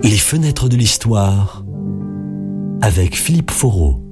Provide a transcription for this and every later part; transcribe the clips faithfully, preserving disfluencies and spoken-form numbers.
Les fenêtres de l'histoire avec Philippe Foreau.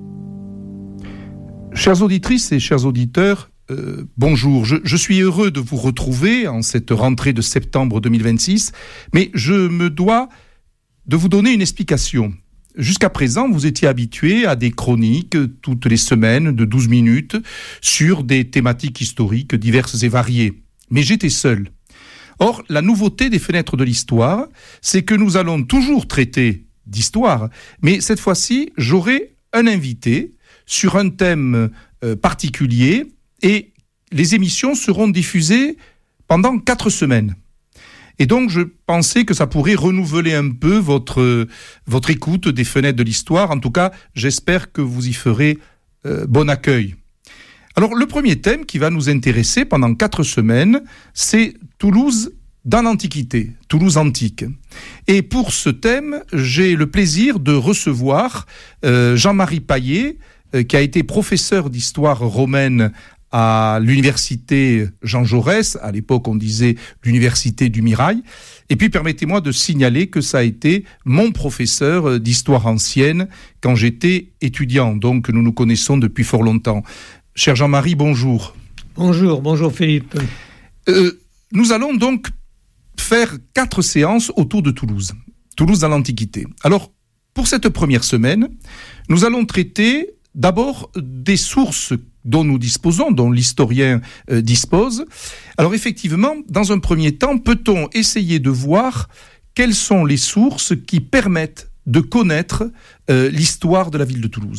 Chères auditrices et chers auditeurs, euh, bonjour. Je, je suis heureux de vous retrouver en cette rentrée de septembre deux mille vingt-six, mais je me dois de vous donner une explication. Jusqu'à présent, vous étiez habitués à des chroniques toutes les semaines de douze minutes sur des thématiques historiques diverses et variées. Mais j'étais seul. Or, la nouveauté des fenêtres de l'histoire, c'est que nous allons toujours traiter d'histoire, mais cette fois-ci, j'aurai un invité sur un thème euh, particulier et les émissions seront diffusées pendant quatre semaines. Et donc, je pensais que ça pourrait renouveler un peu votre, votre écoute des fenêtres de l'histoire. En tout cas, j'espère que vous y ferez euh, bon accueil. Alors, le premier thème qui va nous intéresser pendant quatre semaines, c'est Toulouse dans l'Antiquité, Toulouse antique. Et pour ce thème, j'ai le plaisir de recevoir euh, Jean-Marie Paillet, euh, qui a été professeur d'histoire romaine à l'université Jean Jaurès, à l'époque on disait l'université du Mirail. Et puis permettez-moi de signaler que ça a été mon professeur d'histoire ancienne quand j'étais étudiant, donc nous nous connaissons depuis fort longtemps. Cher Jean-Marie, bonjour. Bonjour, bonjour Philippe. Euh, nous allons donc faire quatre séances autour de Toulouse, Toulouse dans l'Antiquité. Alors, pour cette première semaine, nous allons traiter d'abord des sources dont nous disposons, dont l'historien euh, dispose. Alors effectivement, dans un premier temps, peut-on essayer de voir quelles sont les sources qui permettent de connaître euh, l'histoire de la ville de Toulouse ?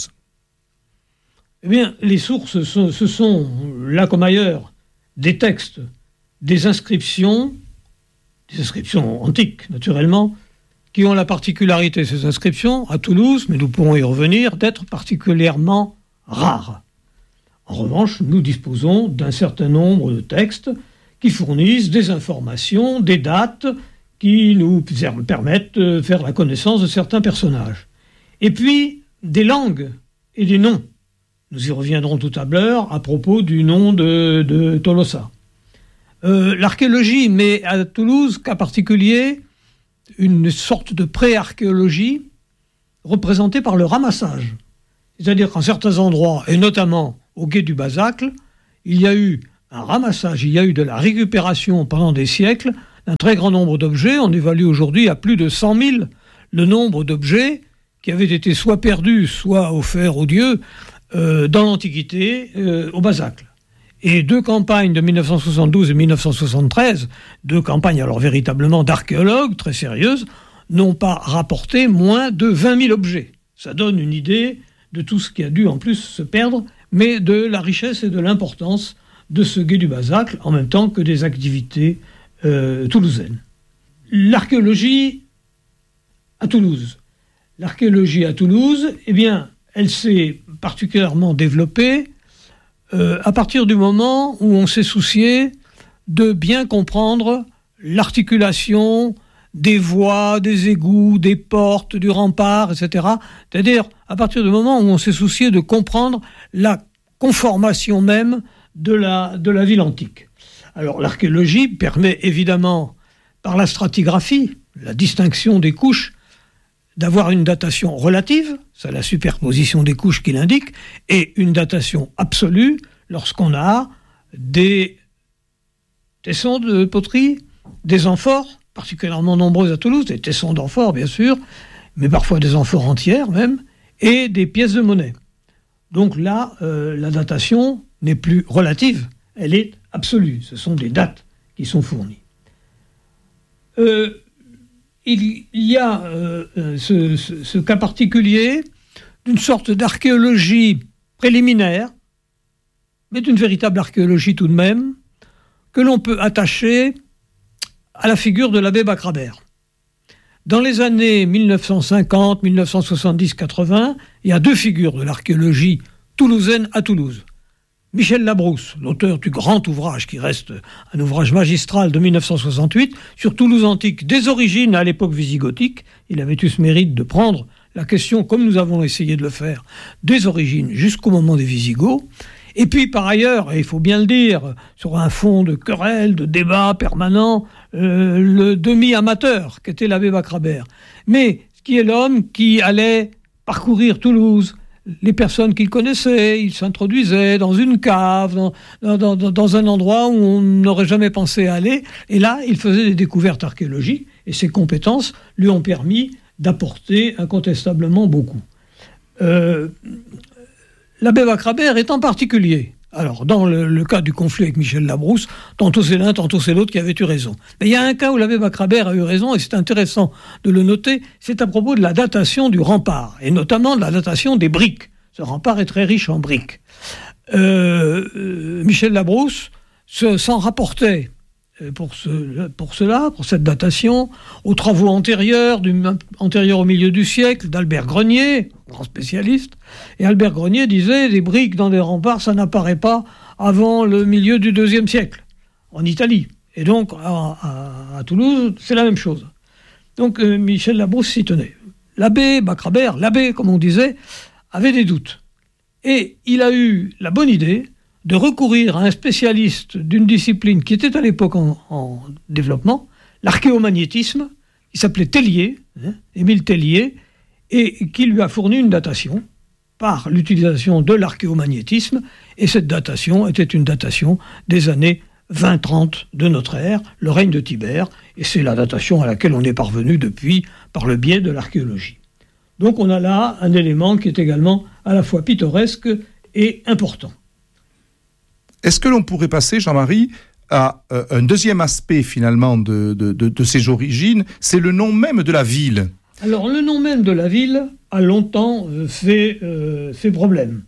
Eh bien, les sources, ce sont, là comme ailleurs, des textes, des inscriptions, des inscriptions antiques, naturellement, qui ont la particularité, ces inscriptions, à Toulouse, mais nous pourrons y revenir, d'être particulièrement rares. En revanche, nous disposons d'un certain nombre de textes qui fournissent des informations, des dates, qui nous permettent de faire la connaissance de certains personnages. Et puis, des langues et des noms. Nous y reviendrons tout à l'heure à propos du nom de, de Tolosa. Euh, l'archéologie met à Toulouse, cas particulier, une sorte de pré-archéologie représentée par le ramassage. C'est-à-dire qu'en certains endroits, et notamment au quai du Bazacle, il y a eu un ramassage, il y a eu de la récupération pendant des siècles d'un très grand nombre d'objets. On évalue aujourd'hui à plus de cent mille le nombre d'objets qui avaient été soit perdus, soit offerts aux dieux euh, dans l'Antiquité, euh, au Bazacle. Et deux campagnes de dix-neuf cent soixante-douze et dix-neuf cent soixante-treize, deux campagnes alors véritablement d'archéologues très sérieuses, n'ont pas rapporté moins de vingt mille objets. Ça donne une idée de tout ce qui a dû en plus se perdre, mais de la richesse et de l'importance de ce gué du Bazacle, en même temps que des activités euh, toulousaines. L'archéologie à Toulouse. L'archéologie à Toulouse, eh bien, elle s'est particulièrement développée Euh, à partir du moment où on s'est soucié de bien comprendre l'articulation des voies, des égouts, des portes, du rempart, et cetera. C'est-à-dire à partir du moment où on s'est soucié de comprendre la conformation même de la, de la ville antique. Alors l'archéologie permet évidemment, par la stratigraphie, la distinction des couches, d'avoir une datation relative, c'est la superposition des couches qui l'indique, et une datation absolue lorsqu'on a des tessons de poterie, des amphores, particulièrement nombreux à Toulouse, des tessons d'amphores bien sûr, mais parfois des amphores entières même, et des pièces de monnaie. Donc là, euh, la datation n'est plus relative, elle est absolue. Ce sont des dates qui sont fournies. Euh, Il y a euh, ce, ce, ce cas particulier d'une sorte d'archéologie préliminaire, mais d'une véritable archéologie tout de même, que l'on peut attacher à la figure de l'abbé Bacrabert. Dans les années dix-neuf cent cinquante, dix-neuf cent soixante-dix, quatre-vingts, il y a deux figures de l'archéologie toulousaine à Toulouse. Michel Labrousse, l'auteur du grand ouvrage qui reste un ouvrage magistral de dix-neuf cent soixante-huit sur Toulouse antique, des origines à l'époque visigothique. Il avait eu ce mérite de prendre la question, comme nous avons essayé de le faire, des origines jusqu'au moment des Visigoths. Et puis, par ailleurs, et il faut bien le dire, sur un fond de querelle, de débat permanent, euh, le demi-amateur qu'était l'abbé Bacrabert. Mais qui est l'homme qui allait parcourir Toulouse, les personnes qu'il connaissait, il s'introduisait dans une cave, dans, dans, dans, dans un endroit où on n'aurait jamais pensé aller, et là, il faisait des découvertes archéologiques, et ses compétences lui ont permis d'apporter incontestablement beaucoup. Euh, l'abbé Bacrabert est en particulier, alors dans le, le cas du conflit avec Michel Labrousse, tantôt c'est l'un, tantôt c'est l'autre qui avait eu raison. Mais il y a un cas où l'abbé Bacrabert a eu raison, et c'est intéressant de le noter, c'est à propos de la datation du rempart, et notamment de la datation des briques. Ce rempart est très riche en briques. Euh, euh, Michel Labrousse se, s'en rapportait pour, ce, pour cela, pour cette datation, aux travaux antérieurs, du, antérieurs au milieu du siècle, d'Albert Grenier, grand spécialiste. Et Albert Grenier disait, des briques dans des remparts, ça n'apparaît pas avant le milieu du deuxième siècle, en Italie. Et donc, à, à, à Toulouse, c'est la même chose. Donc, euh, Michel Labrousse s'y tenait. L'abbé Bacrabert, l'abbé, comme on disait, avait des doutes. Et il a eu la bonne idée de recourir à un spécialiste d'une discipline qui était à l'époque en, en développement, l'archéomagnétisme, qui s'appelait Tellier, hein, Émile Tellier, et qui lui a fourni une datation par l'utilisation de l'archéomagnétisme, et cette datation était une datation des années vingt trente de notre ère, le règne de Tibère, et c'est la datation à laquelle on est parvenu depuis par le biais de l'archéologie. Donc on a là un élément qui est également à la fois pittoresque et important. Est-ce que l'on pourrait passer, Jean-Marie, à euh, un deuxième aspect finalement de, de, de, de ces origines, c'est le nom même de la ville. Alors le nom même de la ville a longtemps euh, fait, euh, fait problème.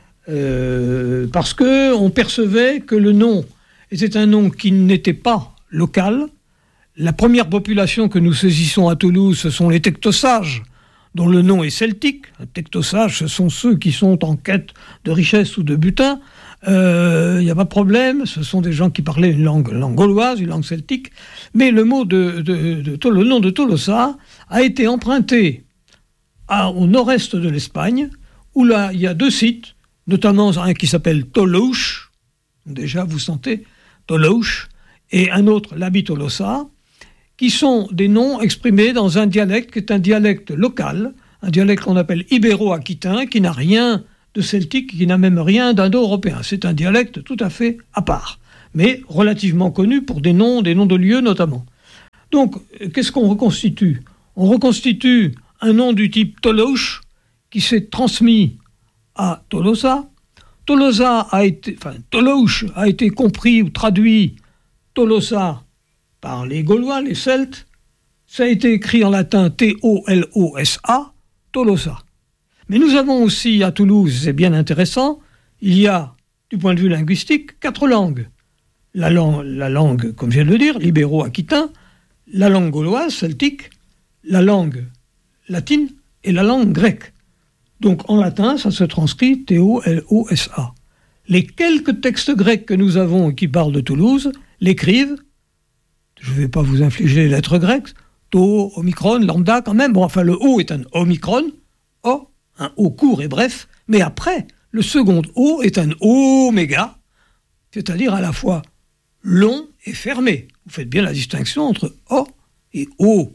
Euh, parce qu'on percevait que le nom était un nom qui n'était pas local. La première population que nous saisissons à Toulouse, ce sont les Tectosages, dont le nom est celtique. Les Tectosages, ce sont ceux qui sont en quête de richesse ou de butin. Il euh, n'y a pas de problème, ce sont des gens qui parlaient une langue, une langue gauloise, une langue celtique, mais le mot de, de, de, de le nom de Tolosa a été emprunté à, au nord-est de l'Espagne, où là il y a deux sites, notamment un qui s'appelle Toulouche, déjà vous sentez Toulouche, et un autre l'Abi Tolosa, qui sont des noms exprimés dans un dialecte qui est un dialecte local, un dialecte qu'on appelle ibéro-aquitain, qui n'a rien de celtique, qui n'a même rien d'indo-européen. C'est un dialecte tout à fait à part, mais relativement connu pour des noms, des noms de lieux notamment. Donc, qu'est-ce qu'on reconstitue ? On reconstitue un nom du type Toulouche, qui s'est transmis à Tolosa. Tolosa a été, enfin, Toulouche a été compris ou traduit Tolosa par les Gaulois, les Celtes. Ça a été écrit en latin T O L O S A, Tolosa. Mais nous avons aussi à Toulouse, c'est bien intéressant, il y a, du point de vue linguistique, quatre langues. La langue, la langue comme je viens de le dire, l'ibéro-aquitain, la langue gauloise, celtique, la langue latine et la langue grecque. Donc en latin, ça se transcrit T O L O S A. Les quelques textes grecs que nous avons et qui parlent de Toulouse l'écrivent, je ne vais pas vous infliger les lettres grecques, Tau, Omicron, Lambda quand même, bon enfin le O est un Omicron, O, un O court et bref, mais après, le second O est un Oméga, c'est-à-dire à la fois long et fermé. Vous faites bien la distinction entre O et O.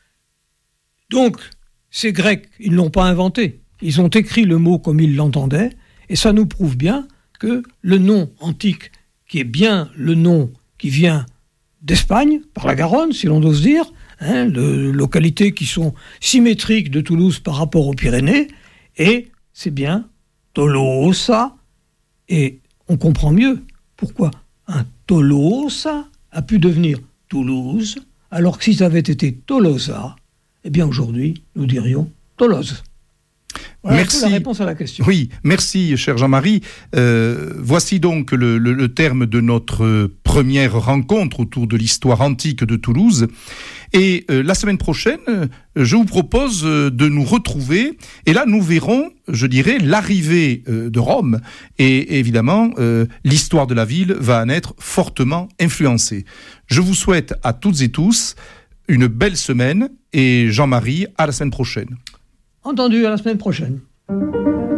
Donc, ces Grecs, ils ne l'ont pas inventé. Ils ont écrit le mot comme ils l'entendaient, et ça nous prouve bien que le nom antique, qui est bien le nom qui vient d'Espagne, par la Garonne, si l'on ose dire, hein, de localités qui sont symétriques de Toulouse par rapport aux Pyrénées, et c'est bien Tolosa, et on comprend mieux pourquoi un Tolosa a pu devenir Toulouse, alors que si ça avait été Tolosa, eh bien aujourd'hui, nous dirions Toulouse. Voilà, merci. C'est la réponse à la question. Oui, merci, cher Jean-Marie. Euh, voici donc le, le, le terme de notre première rencontre autour de l'histoire antique de Toulouse. Et euh, la semaine prochaine, je vous propose de nous retrouver. Et là, nous verrons, je dirais, l'arrivée euh, de Rome. Et évidemment, euh, l'histoire de la ville va en être fortement influencée. Je vous souhaite à toutes et tous une belle semaine. Et Jean-Marie, à la semaine prochaine. Entendu, à la semaine prochaine.